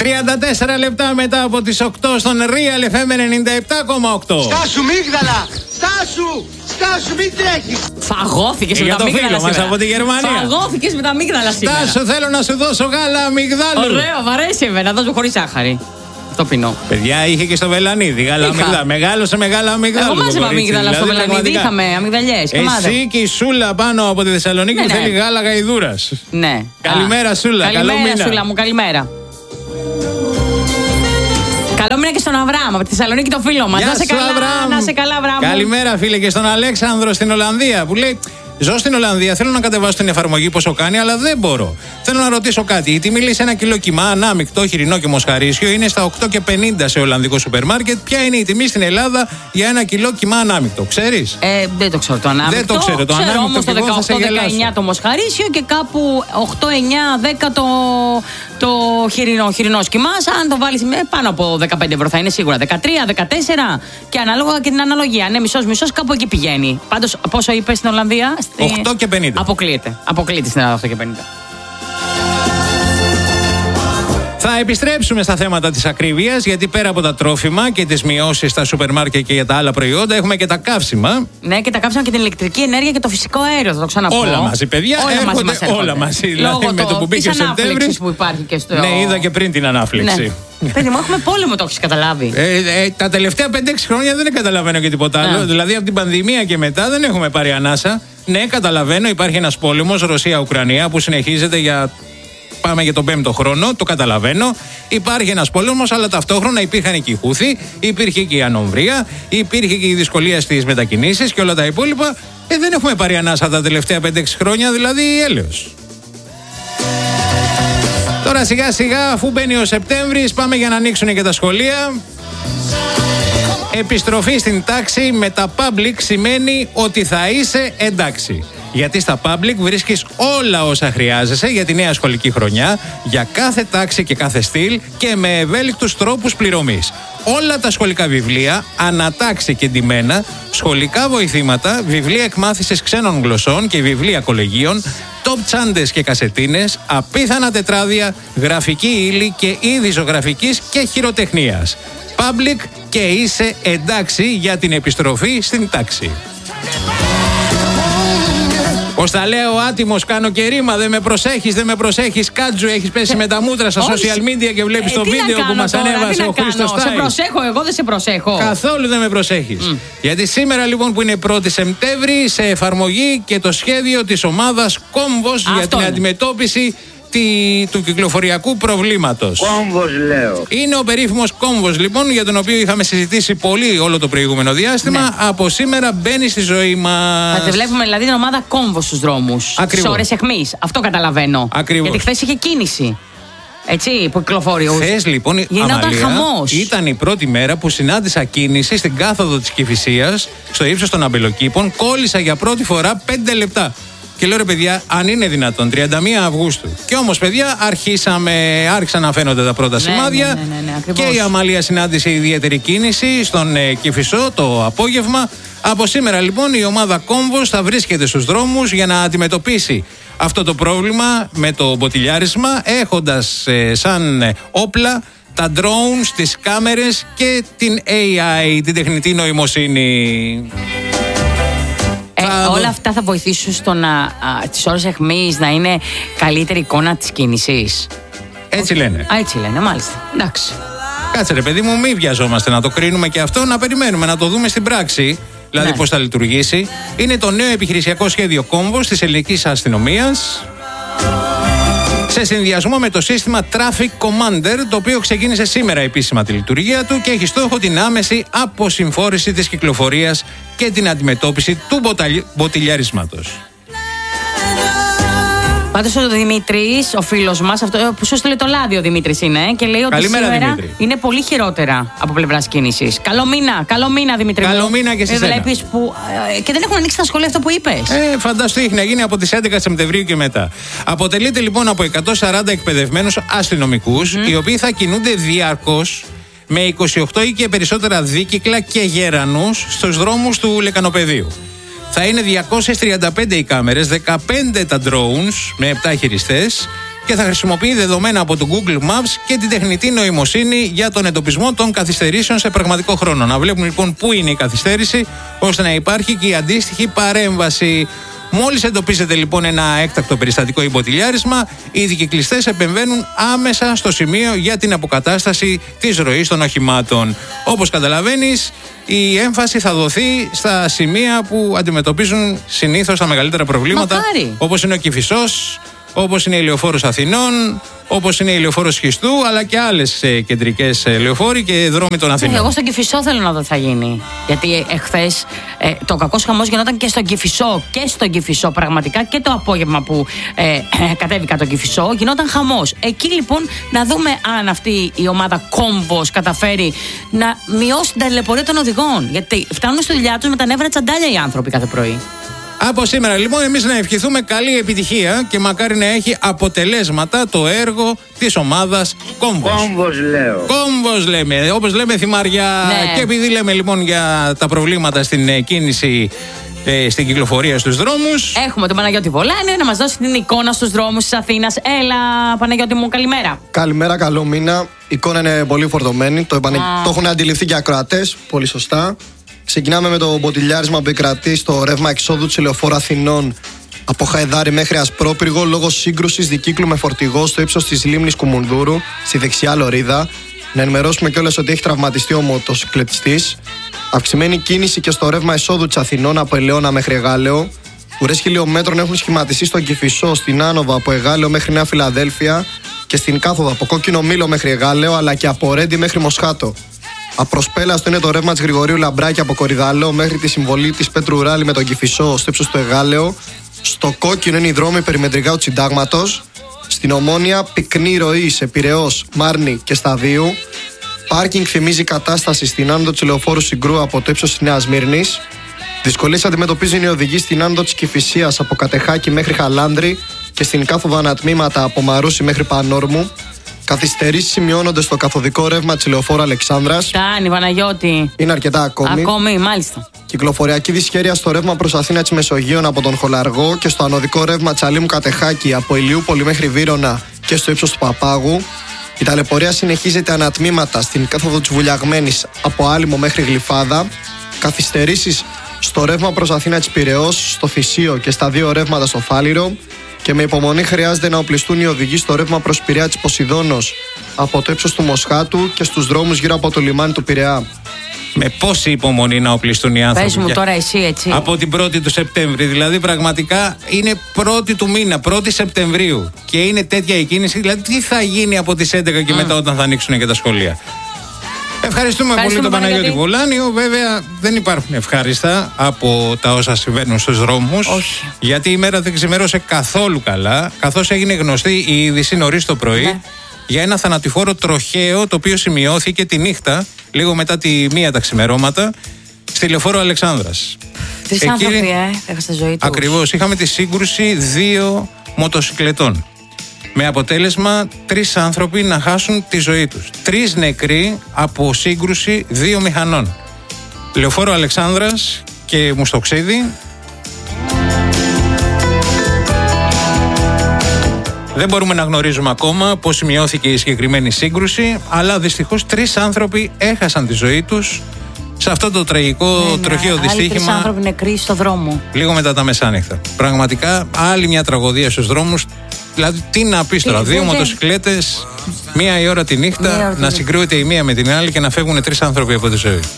34 λεπτά μετά από τις 8 στον Real FM 97,8. Στάσου μίγδαλα! Στάσου, μην τρέχεις! Φαγώθηκες με τα μίγδαλα σήμερα. Για το φίλο μας από τη Γερμανία. Φαγώθηκες με τα μίγδαλα σήμερα. Στάσου, θέλω να σου δώσω γάλα αμυγδάλου. Ωραίο, μ' αρέσει εμένα, δώσω χωρίς ζάχαρη. Το πεινώ. Παιδιά, είχε και στο Βελανίδι γάλα αμυγδάλου. Μεγάλωσε με γάλα αμυγδάλου. Εγώ μάζευα αμύγδαλα στο Βελανίδι. Είχαμε αμυγδαλιές. Εσύ και η Σούλα πάνω από τη Θεσσαλονίκη που θέλει γάλα γαϊδούρας. Ναι. Καλημέρα, Σούλα. Καλημέρα, Σούλα μου, καλημέρα. Καλό μήνα και στον Αβραάμ από τη Θεσσαλονίκη, το φίλο μας. Να σε καλά, Αβραάμ. Καλημέρα, φίλε, και στον Αλέξανδρο στην Ολλανδία που λέει: ζω στην Ολλανδία, θέλω να κατεβάσω την εφαρμογή πόσο κάνει, αλλά δεν μπορώ. Θέλω να ρωτήσω κάτι. Η τιμή σε 1 κιλό κιμά, ανάμεικτο, χοιρινό και μοσχαρίσιο είναι στα 8,50 σε Ολλανδικό σούπερ μάρκετ. Ποια είναι η τιμή στην Ελλάδα για 1 κιλό κιμά ανάμεικτο, ξέρεις? Δεν το ξέρω το ανάμεικτο. Δεν το ξέρω το ανάμεικτο. Όμως το 18-19 το μοσχαρίσιο και κάπου 8-9-10 το χοιρινό κιμά. Αν το βάλεις πάνω από 15 ευρώ θα είναι σίγουρα 13-14 και ανάλογα και την αναλογία. Ναι, μισός κάπου εκεί πηγαίνει. Πάντως, πόσο είπε στην Ολλανδία? 8,50. Αποκλείεται στην Ελλάδα 8,50. Θα επιστρέψουμε στα θέματα της ακρίβειας, γιατί πέρα από τα τρόφιμα και τις μειώσεις στα σούπερ μάρκετ και για τα άλλα προϊόντα, έχουμε και τα καύσιμα. Ναι, και τα καύσιμα και την ηλεκτρική ενέργεια και το φυσικό αέριο, θα το ξαναπώ. Όλα μαζί, παιδιά. Έρχονται όλα μαζί. Δηλαδή, με το που μπήκε ο Σεπτέμβρης. Που υπάρχει και στο... Ναι, είδα και πριν την ανάφλεξη. Ναι. Παιδί μου, έχουμε πόλεμο, το έχεις καταλάβει. Τα τελευταία 5-6 χρόνια δεν καταλαβαίνω και τίποτα άλλο. Δηλαδή, από την πανδημία και μετά δεν έχουμε πάρει ανάσα. Ναι, καταλαβαίνω, υπάρχει ένας πόλεμος Ρωσία-Ουκρανία που συνεχίζεται για. Πάμε για τον 5ο χρόνο, το καταλαβαίνω. Υπάρχει ένας πόλεμος, αλλά ταυτόχρονα υπήρχαν και οι Χούθοι, υπήρχε και η ανομβρία, υπήρχε και η δυσκολία στις μετακινήσεις και όλα τα υπόλοιπα. Δεν έχουμε πάρει ανάσα τα τελευταία 5-6 χρόνια, δηλαδή έλεος. Τώρα σιγά σιγά, αφού μπαίνει ο Σεπτέμβρης, πάμε για να ανοίξουν και τα σχολεία. Επιστροφή στην τάξη με τα public σημαίνει ότι θα είσαι εντάξει. Γιατί στα public βρίσκεις όλα όσα χρειάζεσαι για τη νέα σχολική χρονιά, για κάθε τάξη και κάθε στυλ και με ευέλικτους τρόπους πληρωμής. Όλα τα σχολικά βιβλία, ανατάξη και ντυμένα, σχολικά βοηθήματα, βιβλία εκμάθησης ξένων γλωσσών και βιβλία κολεγίων, top τσάντες και κασετίνες, απίθανα τετράδια, γραφική ύλη και είδη ζωγραφικής και χειροτεχνίας. Public και είσαι εντάξει για την επιστροφή στην τάξη. Πώς τα λέω, άτιμος, κάνω και ρήμα, δεν με προσέχεις, Κάτζου, έχεις πέσει με τα μούτρα στα social media και βλέπεις το βίντεο που μας ανέβασε ο Χρήστος Στάις. Σε προσέχω, εγώ δεν σε προσέχω. Καθόλου δεν με προσέχεις. Γιατί σήμερα λοιπόν που είναι 1η Σεπτέμβρη, σε εφαρμογή και το σχέδιο της ομάδας Κόμβος για την αντιμετώπιση του κυκλοφοριακού προβλήματος. Κόμβος λέω. Είναι ο περίφημος Κόμβος λοιπόν, για τον οποίο είχαμε συζητήσει πολύ όλο το προηγούμενο διάστημα. Ναι. Από σήμερα μπαίνει στη ζωή μας. Θα τη βλέπουμε δηλαδή την ομάδα Κόμβος στους δρόμους. Ακριβώς. Στις ώρες αιχμής. Αυτό καταλαβαίνω. Ακριβώς. Γιατί χθες είχε κίνηση. Έτσι, που κυκλοφορεί. Χθες λοιπόν, Αμαλία, ήταν η πρώτη μέρα που συνάντησα κίνηση στην κάθοδο της Κηφισίας, στο ύψος των Αμπελοκήπων. Κόλλησα για πρώτη φορά 5 λεπτά. Και λέω ρε παιδιά, αν είναι δυνατόν, 31 Αυγούστου. Και όμως παιδιά, άρχισαν να φαίνονται τα πρώτα σημάδια. Ναι, και η Αμαλία συνάντησε ιδιαίτερη κίνηση στον Κηφισό το απόγευμα. Από σήμερα λοιπόν η ομάδα Κόμβος θα βρίσκεται στους δρόμους για να αντιμετωπίσει αυτό το πρόβλημα με το μποτιλιάρισμα, έχοντας σαν όπλα τα drones, τις κάμερες και την AI, την τεχνητή νοημοσύνη. Όλα αυτά θα βοηθήσουν στο να τις ώρες αιχμής να είναι καλύτερη εικόνα της κίνησης. Έτσι λένε. Έτσι λένε, μάλιστα. Εντάξει. Κάτσε ρε παιδί μου, μην βιαζόμαστε να το κρίνουμε και αυτό, να περιμένουμε να το δούμε στην πράξη. Δηλαδή πώς θα λειτουργήσει. Είναι το νέο επιχειρησιακό σχέδιο Κόμβος της ελληνικής αστυνομίας, σε συνδυασμό με το σύστημα Traffic Commander, το οποίο ξεκίνησε σήμερα επίσημα τη λειτουργία του και έχει στόχο την άμεση αποσυμφόρηση της κυκλοφορίας και την αντιμετώπιση του μποτιλιαρίσματος. Πάντως ο Δημήτρης, ο φίλος μας, αυτό που σου στείλε το λάδι ο Δημήτρης είναι, και λέει ότι καλημέρα, σήμερα Δημήτρη. Είναι πολύ χειρότερα από πλευράς κίνησης. Καλό μήνα Δημήτρη. Καλό μήνα και σε σένα. Βλέπεις που. Και δεν έχουν ανοίξει τα σχολεία, αυτό που είπες. Φανταστού, έχει να γίνει από τις 11 Σεπτεμβρίου και μετά. Αποτελείται λοιπόν από 140 εκπαιδευμένους αστυνομικούς, οι οποίοι θα κινούνται διαρκώς με 28 ή και περισσότερα δίκυκλα και γέρανους στους δρόμους του Λεκανοπεδίου. Θα είναι 235 οι κάμερες, 15 τα drones με 7 χειριστές και θα χρησιμοποιεί δεδομένα από το Google Maps και την τεχνητή νοημοσύνη για τον εντοπισμό των καθυστερήσεων σε πραγματικό χρόνο. Να βλέπουμε λοιπόν πού είναι η καθυστέρηση, ώστε να υπάρχει και η αντίστοιχη παρέμβαση. Μόλις εντοπίζεται λοιπόν ένα έκτακτο περιστατικό ή μποτιλιάρισμα, οι δικυκλιστές επεμβαίνουν άμεσα στο σημείο για την αποκατάσταση της ροής των οχημάτων. Όπως καταλαβαίνεις, η έμφαση θα δοθεί στα σημεία που αντιμετωπίζουν συνήθως τα μεγαλύτερα προβλήματα, όπως είναι ο Κηφισός, όπως είναι η Λεωφόρος Αθηνών, όπως είναι η Λεωφόρος Χιστού, αλλά και άλλες κεντρικές λεωφόροι και δρόμοι των Αθηνών. Εγώ στον Κηφισό θέλω να δω τι θα γίνει. Γιατί εχθές το κακός χαμός γινόταν και στον Κηφισό. Και στον Κηφισό πραγματικά, και το απόγευμα που κατέβηκα τον Κηφισό γινόταν χαμός. Εκεί λοιπόν να δούμε αν αυτή η ομάδα Κόμβος καταφέρει να μειώσει την ταλαιπωρία των οδηγών. Γιατί φτάνουν στη δουλειά τους με τα νεύρα τσαντάλια οι άνθρωποι κάθε πρωί. Από σήμερα λοιπόν εμείς να ευχηθούμε καλή επιτυχία και μακάρι να έχει αποτελέσματα το έργο της ομάδας Κόμβος. Κόμβος λέω. Κόμβος λέμε, όπως λέμε θυμάρια. Ναι. Και επειδή λέμε λοιπόν για τα προβλήματα στην κίνηση, στην κυκλοφορία στους δρόμους, έχουμε τον Παναγιώτη Βολάνη να μας δώσει την εικόνα στους δρόμους της Αθήνας. Έλα Παναγιώτη μου, καλημέρα. Καλημέρα, καλό μήνα. Η εικόνα είναι πολύ φορτωμένη, το έχουν αντιληφθεί και ακροατές, πολύ σωστά. Ξεκινάμε με το μποτιλιάρισμα που επικρατεί στο ρεύμα εξόδου της Λεωφόρου Αθηνών από Χαϊδάρη μέχρι Ασπρόπυργο λόγω σύγκρουσης δικύκλου με φορτηγό στο ύψος της λίμνης Κουμουνδούρου, στη δεξιά λωρίδα. Να ενημερώσουμε κιόλας ότι έχει τραυματιστεί ο μοτοσυκλετιστής. Αυξημένη κίνηση και στο ρεύμα εισόδου της Αθηνών από Ελαιώνα μέχρι Εγάλεο. Ουρές χιλιόμετρων έχουν σχηματιστεί στον Κηφισό, στην Άνοβα από Εγάλεο μέχρι Νέα Φιλαδέλφια και στην Κάθοδο από Κόκκινο Μήλο μέχρι Εγάλεο, αλλά και από Ρέντι μέχρι Μοσχάτο. Απροσπέλαστο είναι το ρεύμα της Γρηγορίου Λαμπράκη από Κορυδαλό μέχρι τη συμβολή της Πέτρου Ράλη με τον Κηφισό στο ύψος του Εγάλεο. Στο κόκκινο είναι οι δρόμοι περιμετρικά του Συντάγματος. Στην Ομόνια πυκνή ροή σε Πειραιώς, Μάρνη και Σταδίου. Πάρκινγκ θυμίζει κατάσταση στην άνοδο της Λεωφόρου Συγκρού από το ύψος της Νέας Σμύρνης. Δυσκολίες αντιμετωπίζουν οι οδηγοί στην άνοδο της Κηφισίας από Κατεχάκη μέχρι Χαλάνδρη και στην κάθοδο ανατμήματα από Μαρούσι μέχρι Πανόρμου. Καθυστερήσεις σημειώνονται στο καθοδικό ρεύμα της Λεωφόρου Αλεξάνδρας. Φτάνει, Παναγιώτη. Είναι αρκετά ακόμη. Ακόμη, μάλιστα. Κυκλοφοριακή δυσχέρεια στο ρεύμα προς Αθήνα της Μεσογείων από τον Χολαργό και στο ανωδικό ρεύμα Τσαλίμου Κατεχάκη από Ηλιούπολη μέχρι Βύρωνα και στο ύψος του Παπάγου. Η ταλαιπωρία συνεχίζεται ανατμήματα στην κάθοδο της Βουλιαγμένης από Άλυμο μέχρι Γλυφάδα. Καθυστερήσεις στο ρεύμα προς Αθήνα της Πειραιώς, στο Φυσίο και στα δύο ρεύματα στο Φάληρο. Και με υπομονή χρειάζεται να οπλιστούν οι οδηγοί στο ρεύμα προς Πειραιά της Ποσειδώνος από το ύψος του Μοσχάτου και στους δρόμους γύρω από το λιμάνι του Πειραιά. Με πόση υπομονή να οπλιστούν οι άνθρωποι. Πες μου τώρα εσύ έτσι. Από την 1η του Σεπτέμβρη. Δηλαδή πραγματικά είναι 1η του μήνα, 1η Σεπτεμβρίου. Και είναι τέτοια η κίνηση. Δηλαδή τι θα γίνει από τις 11 και μετά όταν θα ανοίξουν και τα σχολεία. Ευχαριστούμε πολύ τον Παναγιώτη Βολάνιο. Βέβαια δεν υπάρχουν ευχάριστα από τα όσα συμβαίνουν στους δρόμους. Όχι. Γιατί η μέρα δεν ξημέρωσε καθόλου καλά. Καθώς έγινε γνωστή η είδηση νωρίς το πρωί. Ναι. Για ένα θανατηφόρο τροχαίο το οποίο σημειώθηκε τη νύχτα, λίγο μετά τη 1 τα ξημερώματα, στη Λεωφόρο Αλεξάνδρας. 3 άνθρωποι έχασαν τη ζωή τους. Ακριβώς. Είχαμε τη σύγκρουση 2 μοτοσυκλετών. Με αποτέλεσμα 3 άνθρωποι να χάσουν τη ζωή τους. 3 νεκροί από σύγκρουση 2 μηχανών. Λεωφόρο Αλεξάνδρας και Μουστοξίδη. Δεν μπορούμε να γνωρίζουμε ακόμα πώς σημειώθηκε η συγκεκριμένη σύγκρουση, αλλά δυστυχώς 3 άνθρωποι έχασαν τη ζωή τους σε αυτό το τραγικό τροχαίο δυστύχημα. 3 άνθρωποι νεκροί στο δρόμο. Λίγο μετά τα μεσάνυχτα. Πραγματικά άλλη μια τραγωδία στους δρόμους. Δηλαδή, τι να πεις τώρα, 2 μοτοσυκλέτες, 1 η ώρα τη νύχτα, να συγκρούεται η μία με την άλλη και να φεύγουν 3 άνθρωποι από τη ζωή.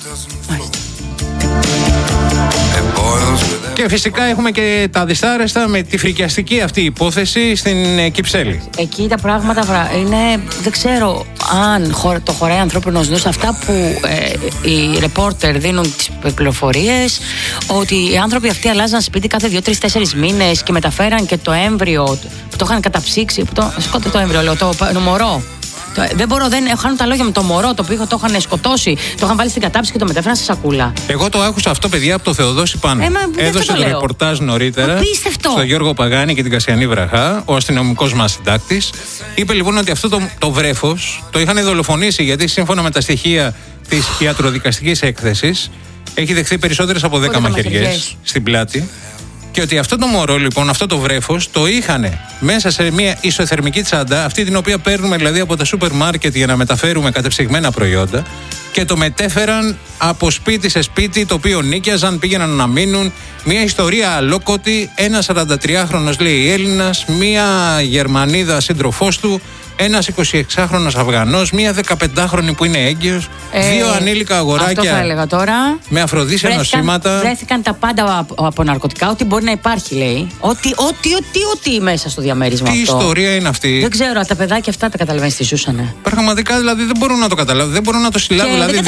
Και φυσικά έχουμε και τα δυσάρεστα με τη φρικιαστική αυτή υπόθεση στην Κυψέλη. Εκεί τα πράγματα είναι, δεν ξέρω αν το χωράει ανθρώπινος νους. Αυτά που οι ρεπόρτερ δίνουν τις πληροφορίες, ότι οι άνθρωποι αυτοί αλλάζαν σπίτι κάθε 2, 3, 4 μήνες και μεταφέραν και το έμβριο που το είχαν καταψύξει. Σκότε το έμβριο, λέω, το μωρό. Δεν χάνουν τα λόγια με το μωρό το οποίο το είχαν σκοτώσει. Το είχαν βάλει στην κατάψυξη και το μετέφεραν σε σακούλα. Εγώ το άκουσα αυτό, παιδιά, από το Θεοδόση Πάνο. Έδωσε το ρεπορτάζ νωρίτερα. Απίστευτο. Στον Γιώργο Παγάνη και την Κασιανή Βραχά, ο αστυνομικός μας συντάκτης. Είπε λοιπόν ότι αυτό το βρέφος το είχαν δολοφονήσει, γιατί σύμφωνα με τα στοιχεία της ιατροδικαστικής έκθεσης έχει δεχθεί περισσότερες από 10 μαχαιριές στην πλάτη. Και ότι αυτό το μωρό, λοιπόν, αυτό το βρέφος, το είχαν μέσα σε μια ισοθερμική τσάντα, αυτή την οποία παίρνουμε δηλαδή από τα σούπερ μάρκετ για να μεταφέρουμε κατεψυγμένα προϊόντα, και το μετέφεραν από σπίτι σε σπίτι, το οποίο νίκιαζαν, πήγαιναν να μείνουν. Μια ιστορία αλόκοτη. Ένα 43χρονος, λέει, Έλληνας, μια Γερμανίδα σύντροφός του, ένας 26χρονος Αφγανός, μία 15χρονη που είναι έγκυος, δύο ανήλικα αγοράκια. Αυτό θα έλεγα τώρα. Με αφροδίσια νοσήματα. Βρέθηκαν τα πάντα από ναρκωτικά, ό,τι μπορεί να υπάρχει, λέει. Ό,τι μέσα στο διαμέρισμα. Τι αυτό. Ιστορία είναι αυτή. Δεν ξέρω, τα παιδάκια αυτά τα καταλαβαίνεις τι ζούσανε. Πραγματικά δηλαδή δεν μπορούν να το καταλάβουν, δεν μπορούν να το συλλάβουν. Δηλαδή,